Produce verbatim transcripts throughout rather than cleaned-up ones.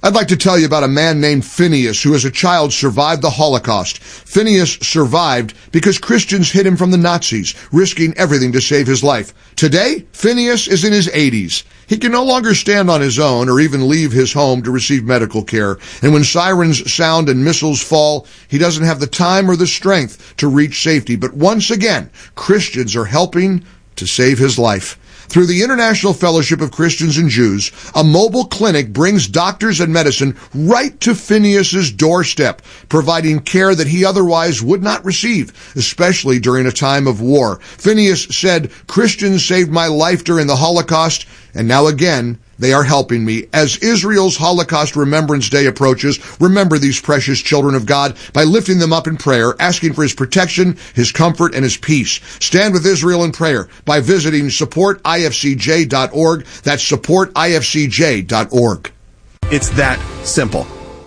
I'd like to tell you about a man named Phineas who as a child survived the Holocaust. Phineas survived because Christians hid him from the Nazis, risking everything to save his life. Today, Phineas is in his eighties. He can no longer stand on his own or even leave his home to receive medical care. And when sirens sound and missiles fall, he doesn't have the time or the strength to reach safety. But once again, Christians are helping to save his life. Through the International Fellowship of Christians and Jews, a mobile clinic brings doctors and medicine right to Phineas's doorstep, providing care that he otherwise would not receive, especially during a time of war. Phineas said, "Christians saved my life during the Holocaust, and now again, they are helping me." As Israel's Holocaust Remembrance Day approaches, remember these precious children of God by lifting them up in prayer, asking for his protection, his comfort, and his peace. Stand with Israel in prayer by visiting support I F C J dot org. That's support I F C J dot org. It's that simple.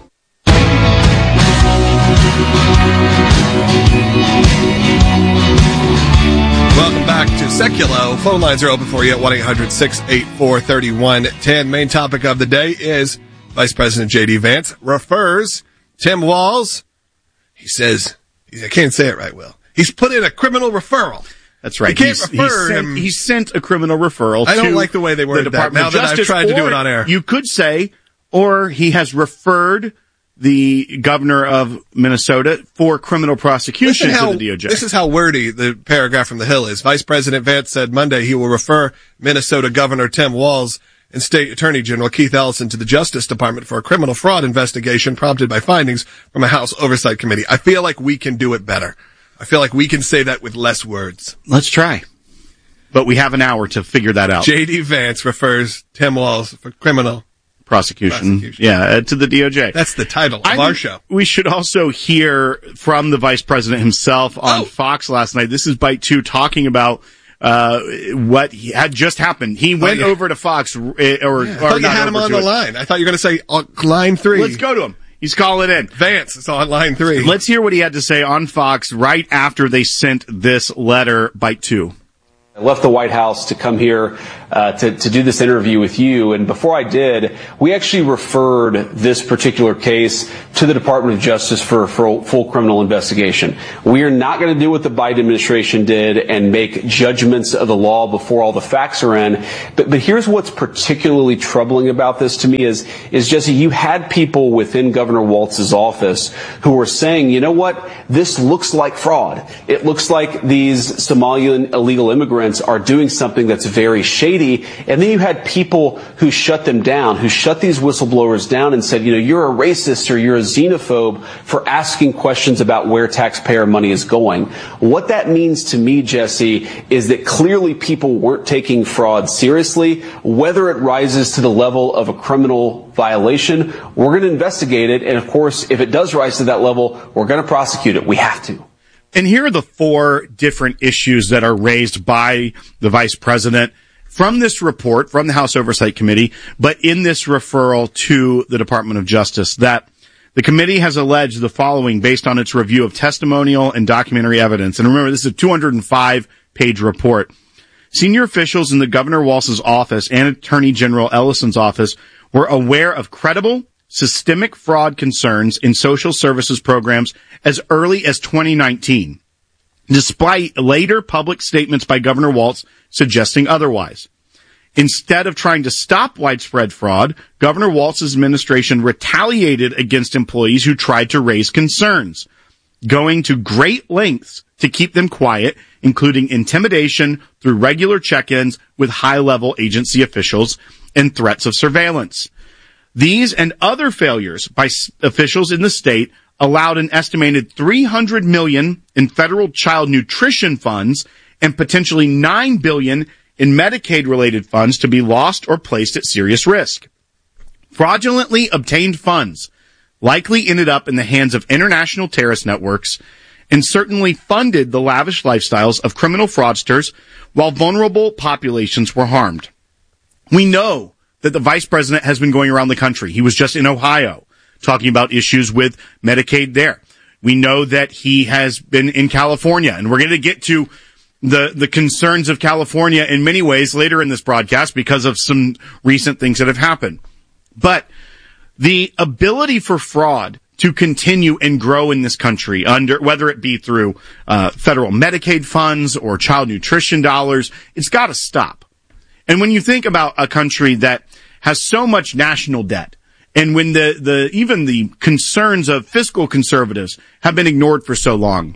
Welcome back to Seculo. Phone lines are open for you at one eight hundred six eight four three one one zero. Main topic of the day is Vice President J D. Vance refers Tim Walz. He says, I can't say it right, Will. He's put in a criminal referral. That's right. He can't he's, refer he's him. Sent, he sent a criminal referral I to don't like the way they worded the that Department now of that Justice, I've tried to do it or on air. You could say, or he has referred the governor of Minnesota for criminal prosecution how, to the D O J. This is how wordy the paragraph from the Hill is. Vice President Vance said Monday he will refer Minnesota Governor Tim Walz and State Attorney General Keith Ellison to the Justice Department for a criminal fraud investigation prompted by findings from a House Oversight Committee. I feel like we can do it better. I feel like we can say that with less words. Let's try. But we have an hour to figure that out. J D. Vance refers Tim Walz for criminal Prosecution, prosecution. yeah, uh, to the D O J. That's the title of I our think show. We should also hear from the vice president himself on Oh. Fox last night. This is Bite Two talking about uh what he had just happened. He went yeah. over to Fox, uh, or, Yeah, I or thought you not had him over on to the it. line. I thought you were going to say uh, line three. Let's go to him. He's calling in. Vance is on line three. Let's hear what he had to say on Fox right after they sent this letter, Bite Two. I left the White House to come here uh, to, to do this interview with you. And before I did, we actually referred this particular case to the Department of Justice for, for full criminal investigation. We are not going to do what the Biden administration did and make judgments of the law before all the facts are in. But, but here's what's particularly troubling about this to me is, is Jesse, you had people within Governor Walz's office who were saying, you know what, this looks like fraud. It looks like these Somalian illegal immigrants are doing something that's very shady. And then you had people who shut them down, who shut these whistleblowers down and said, you know, you're a racist or you're a xenophobe for asking questions about where taxpayer money is going. What that means to me, Jesse, is that clearly people weren't taking fraud seriously. Whether it rises to the level of a criminal violation, we're going to investigate it. And of course, if it does rise to that level, we're going to prosecute it. We have to. And here are the four different issues that are raised by the vice president from this report from the House Oversight Committee, but in this referral to the Department of Justice, that the committee has alleged the following based on its review of testimonial and documentary evidence. And remember, this is a two hundred five page report. Senior officials in the Governor Walz's office and Attorney General Ellison's office were aware of credible systemic fraud concerns in social services programs as early as twenty nineteen, despite later public statements by Governor Walz suggesting otherwise. Instead of trying to stop widespread fraud, Governor Walz's administration retaliated against employees who tried to raise concerns, going to great lengths to keep them quiet, including intimidation through regular check-ins with high-level agency officials and threats of surveillance. These and other failures by officials in the state allowed an estimated three hundred million dollars in federal child nutrition funds and potentially nine billion dollars in Medicaid-related funds to be lost or placed at serious risk. Fraudulently obtained funds likely ended up in the hands of international terrorist networks and certainly funded the lavish lifestyles of criminal fraudsters while vulnerable populations were harmed. We know that the vice president has been going around the country. He was just in Ohio talking about issues with Medicaid there. We know that he has been in California, and we're going to get to the, the concerns of California in many ways later in this broadcast because of some recent things that have happened. But the ability for fraud to continue and grow in this country, under whether it be through uh, federal Medicaid funds or child nutrition dollars, it's got to stop. And when you think about a country that has so much national debt, and when the, the even the concerns of fiscal conservatives have been ignored for so long,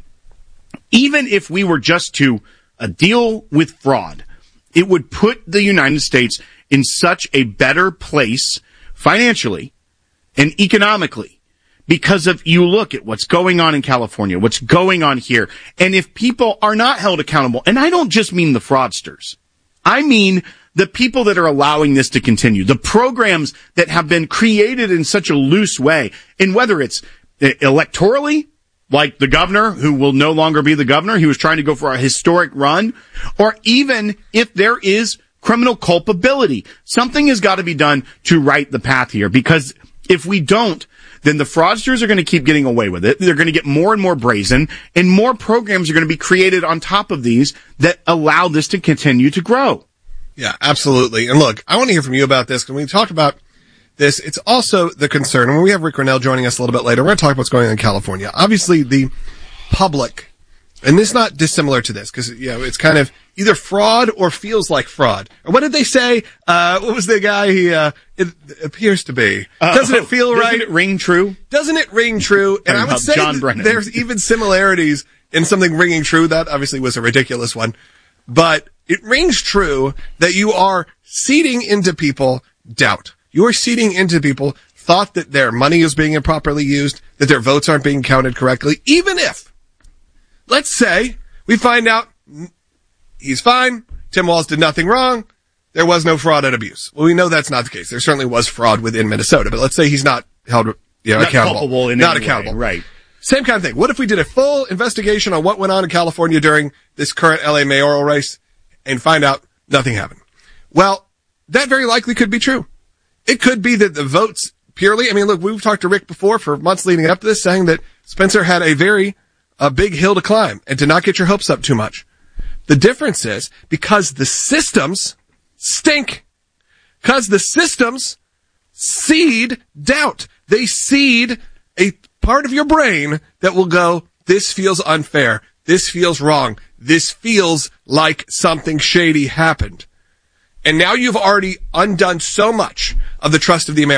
even if we were just to uh, deal with fraud, it would put the United States in such a better place financially and economically, because of you look at what's going on in California, what's going on here, and if people are not held accountable, and I don't just mean the fraudsters, I mean the people that are allowing this to continue, the programs that have been created in such a loose way, and whether it's electorally, like the governor who will no longer be the governor, he was trying to go for a historic run, or even if there is criminal culpability, something has got to be done to right the path here, because if we don't, then the fraudsters are going to keep getting away with it. They're going to get more and more brazen, and more programs are going to be created on top of these that allow this to continue to grow. Yeah, absolutely. And look, I want to hear from you about this, because when we talk about this, it's also the concern. And when we have Rick Grenell joining us a little bit later, we're going to talk about what's going on in California. Obviously, the public, and this is not dissimilar to this, because, you know, it's kind of either fraud or feels like fraud. Or what did they say? Uh, what was the guy he, uh, it appears to be? Doesn't uh, it feel doesn't right? Doesn't it ring true? Doesn't it ring true? And I would say John Brennan. There's even similarities in something ringing true. That obviously was a ridiculous one. But it rings true that you are seeding into people doubt. You are seeding into people thought that their money is being improperly used, that their votes aren't being counted correctly, even if, let's say, we find out he's fine, Tim Walz did nothing wrong, there was no fraud and abuse. Well, we know that's not the case. There certainly was fraud within Minnesota, but let's say he's not held, you know, not accountable. Culpable in not any accountable. Way, right. Same kind of thing. What if we did a full investigation on what went on in California during this current L A mayoral race and find out nothing happened? Well, that very likely could be true. It could be that the votes purely, I mean, look, we've talked to Rick before for months leading up to this, saying that Spencer had a very, a big hill to climb and to not get your hopes up too much. The difference is because the systems stink, because the systems seed doubt. They seed a part of your brain that will go, this feels unfair. This feels wrong. This feels like something shady happened. And now you've already undone so much of the trust of the American